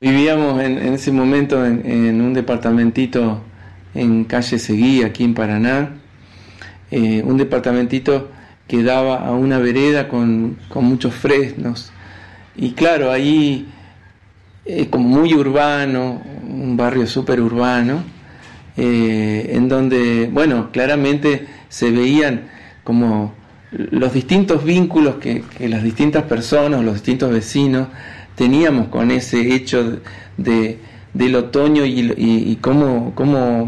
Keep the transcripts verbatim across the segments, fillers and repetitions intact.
Vivíamos en, en ese momento en, en un departamentito en calle Seguí, aquí en Paraná, eh, un departamentito que daba a una vereda con, con muchos fresnos, y claro, ahí eh, como muy urbano, un barrio súper urbano, eh, en donde, bueno, claramente se veían como los distintos vínculos que, que las distintas personas, los distintos vecinos teníamos con ese hecho de, de del otoño, y, y, y cómo, cómo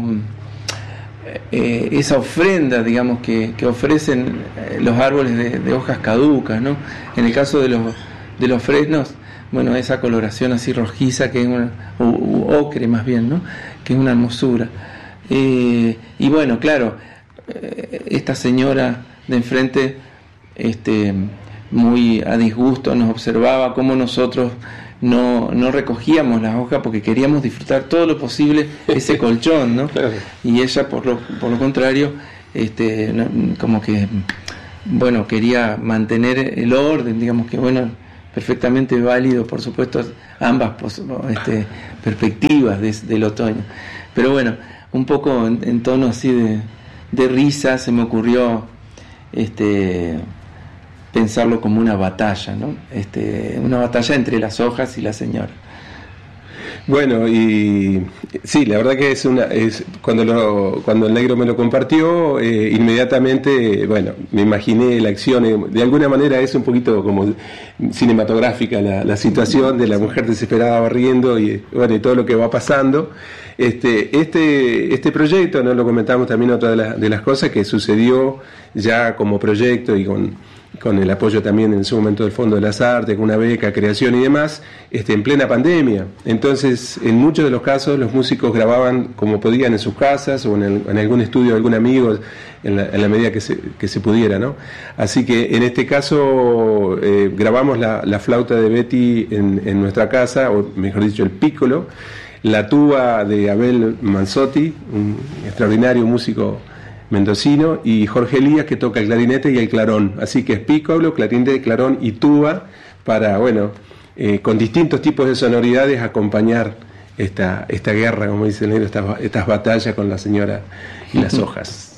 eh, esa ofrenda, digamos, que, que ofrecen los árboles de, de hojas caducas, ¿no? En el caso de los, de los fresnos, bueno, esa coloración así rojiza, que es una, u, u ocre más bien, ¿no? Que es una hermosura. Eh, y bueno, claro, eh, esta señora de enfrente, este, muy a disgusto, nos observaba cómo nosotros no, no recogíamos las hojas porque queríamos disfrutar todo lo posible ese colchón, ¿no? Claro. Y ella, por lo, por lo contrario, este, no, como que, bueno, quería mantener el orden, digamos que, bueno, perfectamente válido, por supuesto, ambas este, perspectivas de, del otoño. Pero bueno, un poco en, en tono así de, de risa, se me ocurrió este, pensarlo como una batalla, ¿no? Este, una batalla entre las hojas y la señora. Bueno, y sí, la verdad que es una, es cuando lo, cuando el negro me lo compartió, eh, inmediatamente, bueno, me imaginé la acción. Eh, de alguna manera es un poquito como cinematográfica la, la situación de la mujer desesperada barriendo y bueno, y todo lo que va pasando. Este, este, este proyecto, ¿no? Lo comentamos también, otra de, la, de las cosas que sucedió ya como proyecto y con, con el apoyo también en su momento del Fondo de las Artes, con una beca, creación y demás, este, en plena pandemia. Entonces, en muchos de los casos, los músicos grababan como podían en sus casas o en, el, en algún estudio de algún amigo, en la, en la medida que se, que se pudiera, ¿no? Así que en este caso eh, grabamos la, la flauta de Betty en, en nuestra casa, o mejor dicho, el piccolo, la tuba de Abel Manzotti, un extraordinario músico mendocino, y Jorge Elías, que toca el clarinete y el clarón. Así que es piccolo, clarinete, clarón y tuba para, bueno, eh, con distintos tipos de sonoridades acompañar esta, esta guerra, como dice el negro, estas, estas batallas con la señora y las hojas.